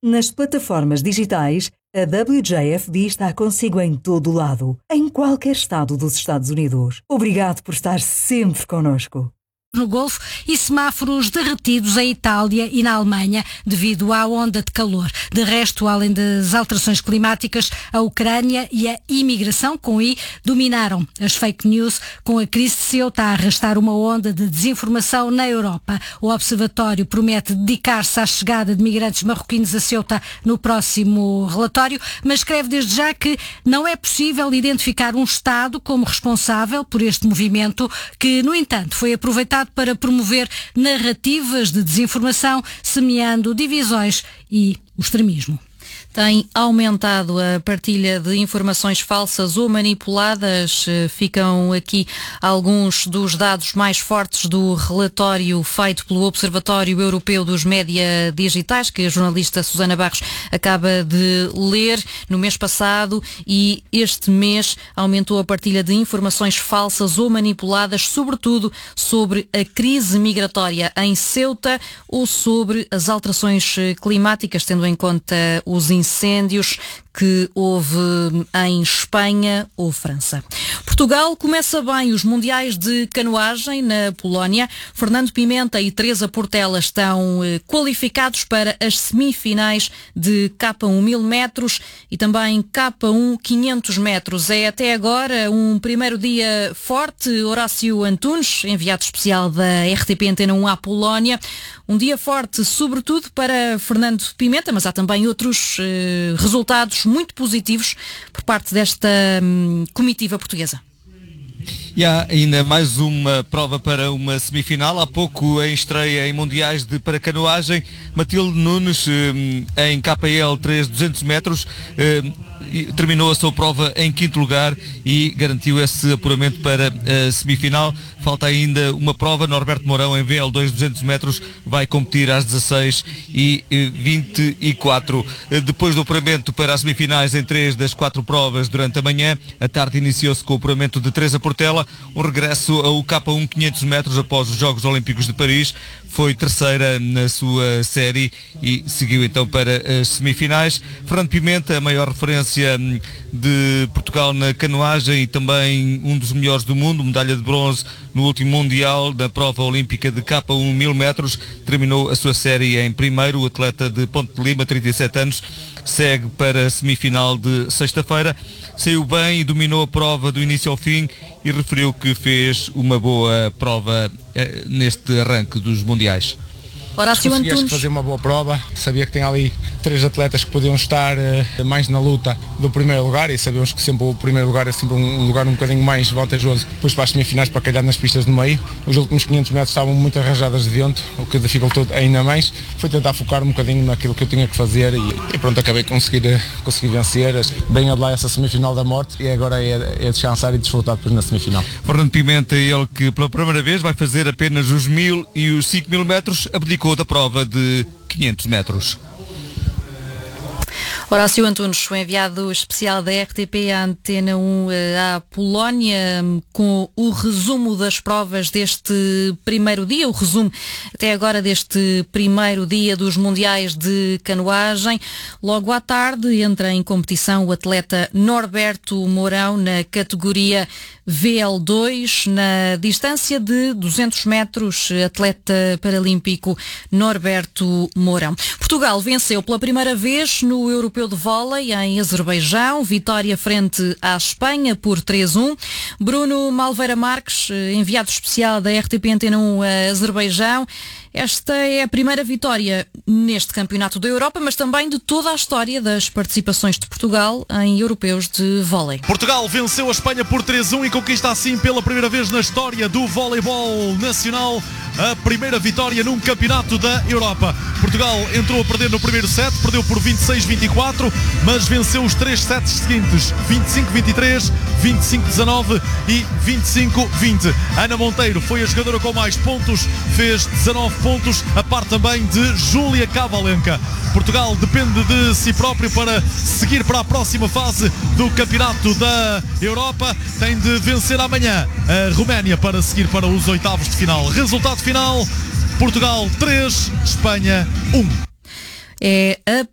Nas plataformas digitais, a WJFD está consigo em todo o lado, em qualquer estado dos Estados Unidos. Obrigado por estar sempre connosco. No Golfo e semáforos derretidos em Itália e na Alemanha devido à onda de calor. De resto, além das alterações climáticas, a Ucrânia e a imigração com I dominaram as fake news, com a crise de Ceuta a arrastar uma onda de desinformação na Europa. O Observatório promete dedicar-se à chegada de migrantes marroquinos a Ceuta no próximo relatório, mas escreve desde já que não é possível identificar um Estado como responsável por este movimento, que, no entanto, foi aproveitado para promover narrativas de desinformação, semeando divisões e o extremismo. Tem aumentado a partilha de informações falsas ou manipuladas. Ficam aqui alguns dos dados mais fortes do relatório feito pelo Observatório Europeu dos Média Digitais, que a jornalista Susana Barros acaba de ler no mês passado, e este mês aumentou a partilha de informações falsas ou manipuladas, sobretudo sobre a crise migratória em Ceuta ou sobre as alterações climáticas, tendo em conta os incêndios que houve em Espanha ou França. Portugal começa bem os mundiais de canoagem na Polónia. Fernando Pimenta e Teresa Portela estão qualificados para as semifinais de K1 1000 metros e também K1 500 metros. É até agora um primeiro dia forte. Horácio Antunes, enviado especial da RTP Antena 1 à Polónia. Um dia forte, sobretudo para Fernando Pimenta, mas há também outros resultados muito positivos por parte desta comitiva portuguesa. E há ainda mais uma prova para uma semifinal. Há pouco, em estreia em Mundiais de Paracanoagem, Matilde Nunes, em KL 3 200 metros, terminou a sua prova em quinto lugar e garantiu esse apuramento para a semifinal. Falta ainda uma prova. Norberto Mourão, em VL2 200 metros, vai competir às 16h24. Depois do apuramento para as semifinais em 3 das 4 provas durante a manhã, a tarde iniciou-se com o apuramento de Teresa Portela, um regresso ao K1 500 metros após os Jogos Olímpicos de Paris. Foi terceira na sua série e seguiu então para as semifinais. Fernando Pimenta, a maior referência de Portugal na canoagem e também um dos melhores do mundo, medalha de bronze no último Mundial da prova olímpica de K1 1000 metros, terminou a sua série em primeiro. O atleta de Ponte de Lima, 37 anos, segue para a semifinal de sexta-feira. Saiu bem e dominou a prova do início ao fim e referiu que fez uma boa prova neste arranque dos mundiais. Horácio Antunes. Consegui fazer uma boa prova, sabia que tem ali 3 atletas que podiam estar mais na luta do primeiro lugar e sabemos que sempre o primeiro lugar é sempre um lugar um bocadinho mais vantajoso depois para as semifinais, para calhar nas pistas do meio. Os últimos 500 metros estavam muito arranjadas de vento, o que dificultou ainda mais. Foi tentar focar um bocadinho naquilo que eu tinha que fazer e pronto, acabei de conseguir vencer. Bem a de lá essa semifinal da morte e agora é descansar e desfrutar depois na semifinal. Fernando Pimenta, ele que pela primeira vez vai fazer apenas os 1000 e os 5000 metros, abdicou da prova de 500 metros. Horácio Antunes, o enviado especial da RTP à Antena 1 à Polónia, com o resumo das provas deste primeiro dia, o resumo até agora deste primeiro dia dos Mundiais de Canoagem. Logo à tarde entra em competição o atleta Norberto Mourão na categoria VL2, na distância de 200 metros, atleta paralímpico Norberto Mourão. Portugal venceu pela primeira vez no Europeu de Vôlei em Azerbaijão, vitória frente à Espanha por 3-1. Bruno Malveira Marques, enviado especial da RTP Antena 1 a Azerbaijão. Esta é a primeira vitória neste Campeonato da Europa, mas também de toda a história das participações de Portugal em europeus de vôlei. Portugal venceu a Espanha por 3-1 e conquista assim pela primeira vez na história do voleibol nacional a primeira vitória num Campeonato da Europa. Portugal entrou a perder no primeiro set, perdeu por 26-24, mas venceu os 3 sets seguintes, 25-23, 25-19 e 25-20. Ana Monteiro foi a jogadora com mais pontos, fez 19 pontos, a par também de Júlia Cavalenca. Portugal depende de si próprio para seguir para a próxima fase do Campeonato da Europa. Tem de vencer amanhã a Roménia para seguir para os oitavos de final. Resultado final: Portugal 3, Espanha 1. É a